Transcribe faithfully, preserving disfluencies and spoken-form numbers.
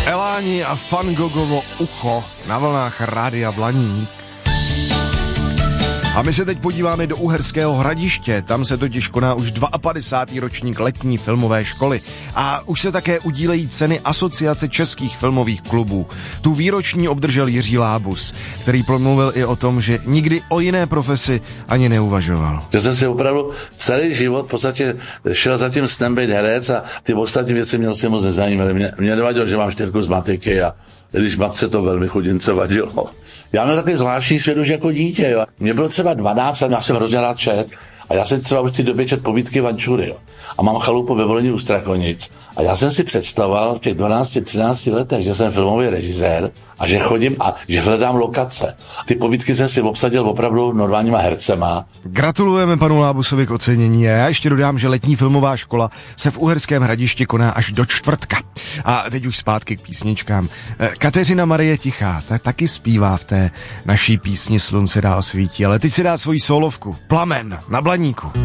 Eláni a Van Goghovo Ucho na vlnách Rádia Blaník. A my se teď podíváme do Uherského Hradiště, tam se totiž koná už padesátý druhý ročník letní filmové školy. A už se také udílejí ceny Asociace českých filmových klubů. Tu výroční obdržel Jiří Lábus, který promluvil i o tom, že nikdy o jiné profesi ani neuvažoval. Že jsem si opravdu celý život v podstatě šel za tím snem být herec a ty ostatní věci měl si moc nezajímavé. Mě, mě nevadilo, že mám čtyřku z matiky a když matce to velmi chudince vadilo. Já měl takový zvláštní svět už jako dítě. Jo. Mě bylo třeba dvanáct a já jsem hrozně rád čet. A já jsem třeba už v té době čet povídky Vančury. Jo. A mám chalupu ve Volení u Strakonic. A já jsem si představoval v těch dvanácti třinácti letech, že jsem filmový režisér a že chodím a že hledám lokace. Ty povídky jsem si obsadil opravdu normálníma hercema. Gratulujeme panu Lábusovi k ocenění a já ještě dodám, že letní filmová škola se v Uherském Hradišti koná až do čtvrtka. A teď už zpátky k písničkám. Kateřina Marie Tichá ta taky zpívá v té naší písni Slunce dál svítí, ale teď si dá svoji solovku Plamen na Blaníku.